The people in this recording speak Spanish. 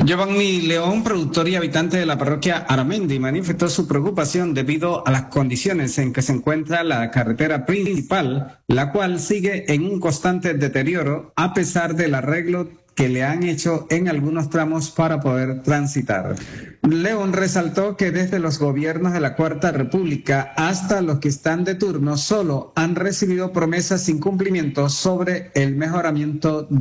Giovanni León, productor y habitante de la parroquia Aramendi, manifestó su preocupación debido a las condiciones en que se encuentra la carretera principal, la cual sigue en un constante deterioro a pesar del arreglo que le han hecho en algunos tramos para poder transitar. León resaltó que desde los gobiernos de la Cuarta República hasta los que están de turno solo han recibido promesas sin cumplimiento sobre el mejoramiento de